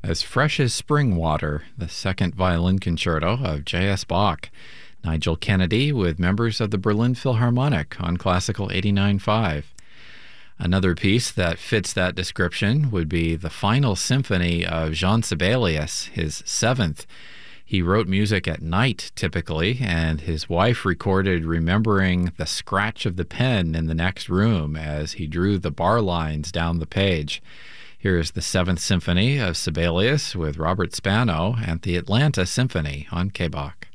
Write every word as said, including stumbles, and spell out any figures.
As Fresh as Spring Water, the second violin concerto of J S. Bach. Nigel Kennedy with members of the Berlin Philharmonic on Classical eighty-nine point five. Another piece that fits that description would be the final symphony of Jean Sibelius, his seventh. He wrote music at night, typically, and his wife recorded remembering the scratch of the pen in the next room as he drew the bar lines down the page. Here is the Seventh Symphony of Sibelius with Robert Spano and the Atlanta Symphony on K B O C.